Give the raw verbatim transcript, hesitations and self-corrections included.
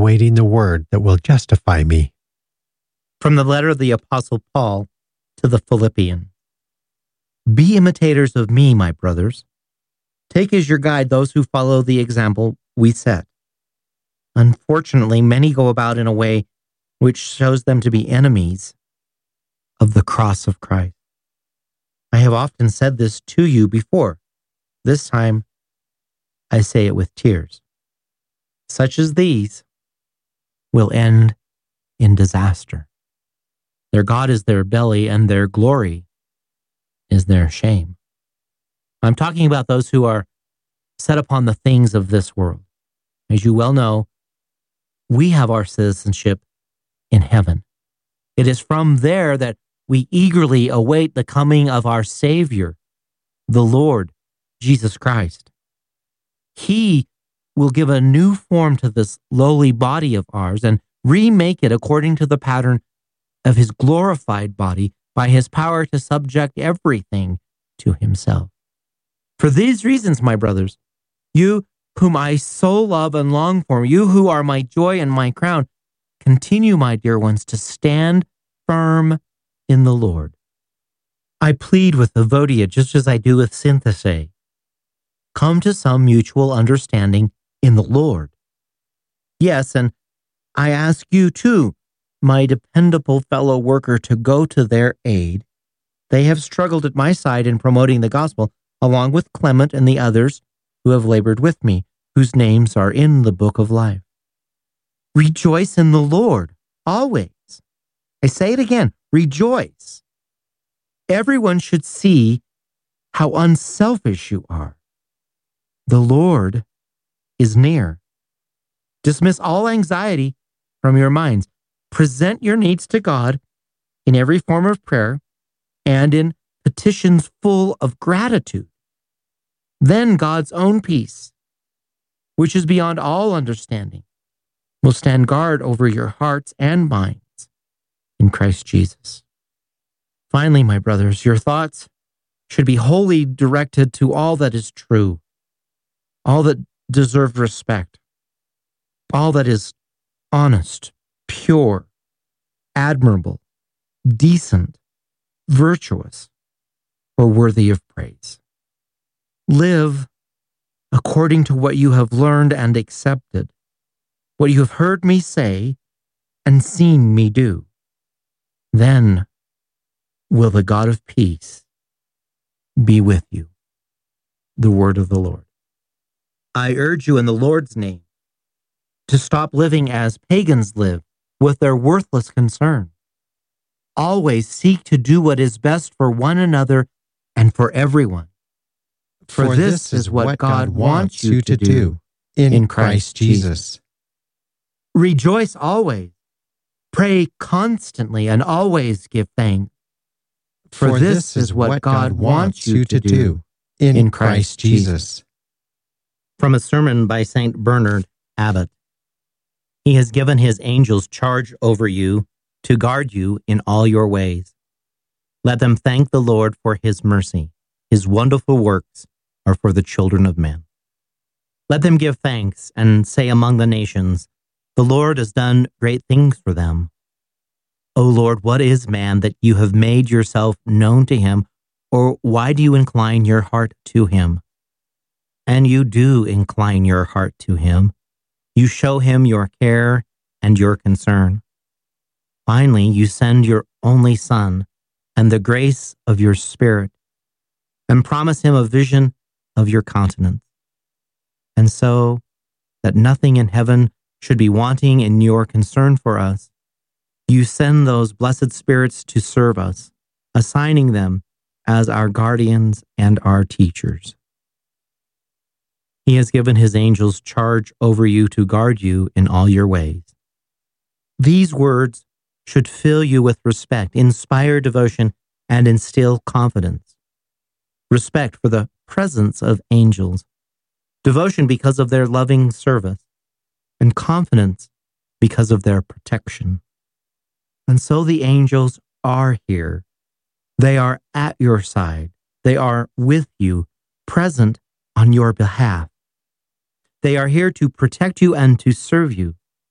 awaiting the word that will justify me. From the letter of the Apostle Paul to the Philippians. Be imitators of me, my brothers. Take as your guide those who follow the example we set. Unfortunately, many go about in a way which shows them to be enemies of the cross of Christ. I have often said this to you before. This time, I say it with tears. Such as these will end in disaster. Their God is their belly, and their glory is their shame. I'm talking about those who are set upon the things of this world. As you well know, we have our citizenship in heaven. It is from there that we eagerly await the coming of our Savior, the Lord Jesus Christ. He will give a new form to this lowly body of ours and remake it according to the pattern of his glorified body by his power to subject everything to himself. For these reasons, my brothers, you whom I so love and long for, you who are my joy and my crown, continue, my dear ones, to stand firm in the Lord. I plead with Evodia just as I do with Syntyche. Come to some mutual understanding in the Lord. Yes, and I ask you too, my dependable fellow worker, to go to their aid. They have struggled at my side in promoting the gospel, along with Clement and the others who have labored with me, whose names are in the book of life. Rejoice in the Lord, always. I say it again, rejoice. Everyone should see how unselfish you are. The Lord is near. Dismiss all anxiety from your minds. Present your needs to God in every form of prayer and in petitions full of gratitude. Then God's own peace, which is beyond all understanding, will stand guard over your hearts and minds in Christ Jesus. Finally, my brothers, your thoughts should be wholly directed to all that is true, all that deserves respect, all that is honest, pure, admirable, decent, virtuous, or worthy of praise. Live according to what you have learned and accepted, what you have heard me say and seen me do. Then will the God of peace be with you. The word of the Lord. I urge you in the Lord's name to stop living as pagans live, with their worthless concern. Always seek to do what is best for one another and for everyone. For, for this, this is what, what God, God wants you to do in, in Christ Jesus. Rejoice always. Pray constantly and always give thanks. For, for this is what God wants you to do in, in Christ Jesus. From a sermon by Saint Bernard Abbot. He has given his angels charge over you to guard you in all your ways. Let them thank the Lord for his mercy. His wonderful works are for the children of men. Let them give thanks and say among the nations, the Lord has done great things for them. O Lord, what is man that you have made yourself known to him, or why do you incline your heart to him? And you do incline your heart to him. You show him your care and your concern. Finally, you send your only Son and the grace of your Spirit, and promise him a vision of your countenance. And so, that nothing in heaven should be wanting in your concern for us, you send those blessed spirits to serve us, assigning them as our guardians and our teachers. He has given his angels charge over you to guard you in all your ways. These words should fill you with respect, inspire devotion, and instill confidence. Respect for the presence of angels, devotion because of their loving service, and confidence because of their protection. And so the angels are here. They are at your side. They are with you, present on your behalf. They are here to protect you and to serve you.